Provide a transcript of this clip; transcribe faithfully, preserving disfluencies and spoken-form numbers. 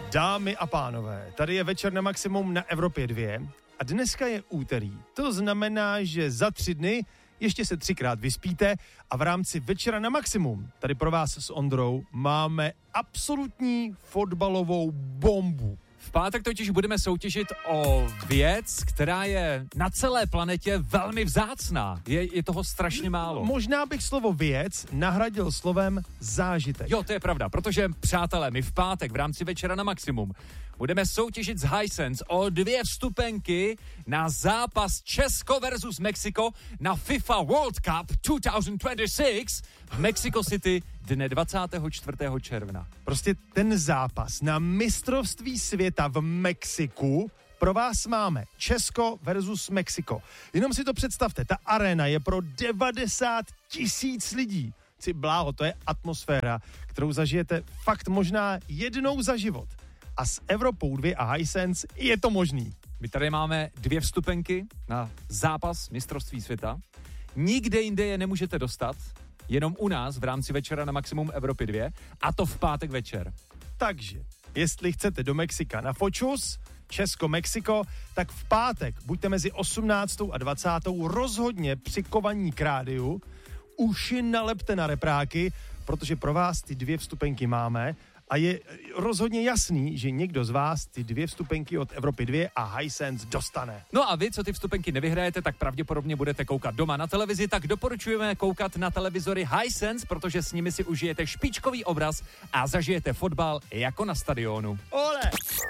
Dámy a pánové, tady je Večer na maximum na Evropě dva a dneska je úterý. To znamená, že za tři dny ještě se třikrát vyspíte a v rámci Večera na maximum tady pro vás s Ondrou máme absolutní fotbalovou bombu. V pátek totiž budeme soutěžit o věc, která je na celé planetě velmi vzácná. Je, je toho strašně málo. Možná bych slovo věc nahradil slovem zážitek. Jo, to je pravda, protože, přátelé, my v pátek v rámci Večera na maximum budeme soutěžit z Hisense o dvě vstupenky na zápas Česko versus Mexiko na FIFA World Cup dvacet dvacet šest v Mexico City dne dvacátého čtvrtého června. Prostě ten zápas na mistrovství světa v Mexiku pro vás máme Česko versus Mexiko. Jenom si to představte, ta arena je pro devadesát tisíc lidí. Si bláho, to je atmosféra, kterou zažijete fakt možná jednou za život. A s Evropou dva a Hisense je to možný. My tady máme dvě vstupenky na zápas mistrovství světa. Nikde jinde je nemůžete dostat, jenom u nás v rámci Večera na maximum Evropy dva a to v pátek večer. Takže, jestli chcete do Mexika na fočus, Česko-Mexiko, tak v pátek buďte mezi osmnáctou a dvacátou rozhodně přikovaní k rádiu, uši nalepte na repráky, protože pro vás ty dvě vstupenky máme a je rozhodně jasný, že někdo z vás ty dvě vstupenky od Evropy dva a Hisense dostane. No a vy, co ty vstupenky nevyhrajete, tak pravděpodobně budete koukat doma na televizi, tak doporučujeme koukat na televizory Hisense, protože s nimi si užijete špičkový obraz a zažijete fotbal jako na stadionu. Ole!